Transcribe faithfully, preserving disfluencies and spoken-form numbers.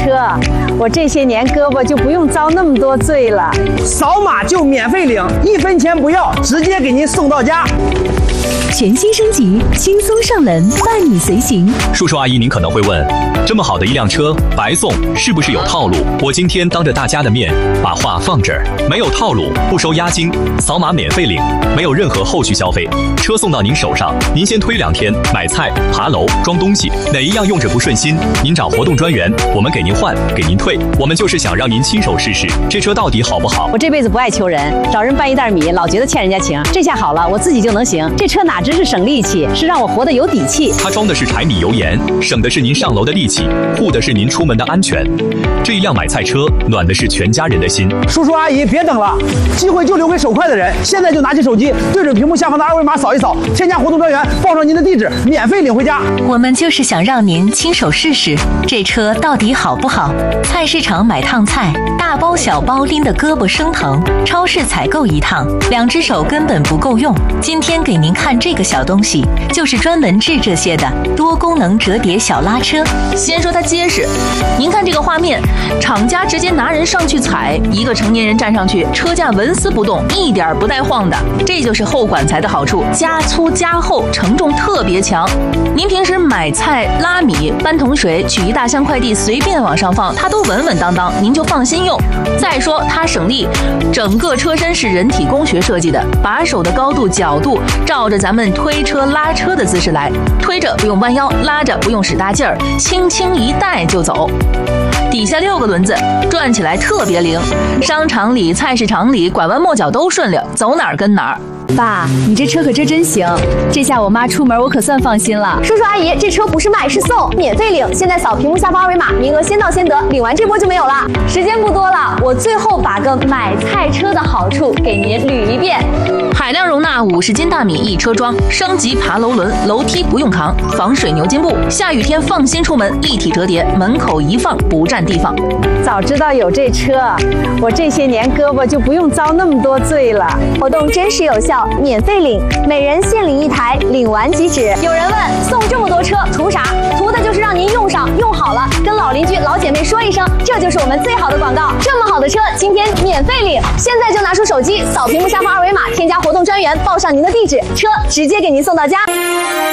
车，我这些年胳膊就不用遭那么多罪了。 扫码就免费领，一分钱不要，直接给您送到家。 全新升级，轻松上门，伴你随行。 叔叔阿姨，您可能会问，这么好的一辆车白送，是不是有套路？我今天当着大家的面把话放这儿，没有套路，不收押金，扫码免费领，没有任何后续消费，车送到您手上，您先推两天，买菜、爬楼、装东西，哪一样用着不顺心，您找活动专员，我们给您换，给您退。我们就是想让您亲手试试，这车到底好不好？ 我这辈子不爱求人，找人搬一袋米，老觉得欠人家情。这下好了，我自己就能行。这车哪只是省力气，是让我活得有底气。 它装的是柴米油盐，省的是您上楼的力气，护的是您出门的安全。这一辆买菜车，暖的是全家人的心。 叔叔阿姨，别等了，机会就留给手快的人。现在就拿起手机，对准屏幕下方的二维码扫一扫，添加活动专员，报上您的地址，免费领回家。 我们就是想让您亲手试试，这车到底好不好？菜市场买趟菜，大包小包拎得胳膊生疼；超市采购一趟，两只手根本不够用。今天给您看这个小东西，就是专门治这些的多功能折叠小拉车。 先说它结实，您看这个画面，厂家直接拿人上去踩，一个成年人站上去，车架纹丝不动，一点不带晃的。这就是厚管材的好处，加粗加厚，承重特别强。您平时买菜、拉米、搬桶水、取一大箱快递，随便往上放，它都稳稳当当，您就放心用。再说它省力，整个车身是人体工学设计的，把手的高度、角度照着咱们推车拉车的姿势来，推着不用弯腰，拉着不用使大劲儿，轻轻一带就走。底下六个轮子转起来特别灵，商场里、菜市场里拐弯抹角都顺溜，走哪儿跟哪儿。 爸，你这车可真真行，这下我妈出门我可算放心了。 叔叔阿姨，这车不是卖是送，免费领，现在扫屏幕下方二维码，名额先到先得，领完这波就没有了。时间不多了，我最后把个买菜车的好处给您捋一遍。 海量容纳五十斤大米一车装，升级爬楼轮，楼梯不用扛，防水牛津布，下雨天放心出门，一体折叠，门口一放不占地方。 早知道有这车，我这些年胳膊就不用遭那么多罪了。 活动真实有效，免费领，每人限领一台，领完即止。有人问，送这么多车图啥？图的就是让您用上，用好了，跟老邻居、老姐妹说一声，这就是我们最好的广告。这么好的车，今天免费领，现在就拿出手机，扫屏幕下方二维码，添加活动专员，报上您的地址，车直接给您送到家。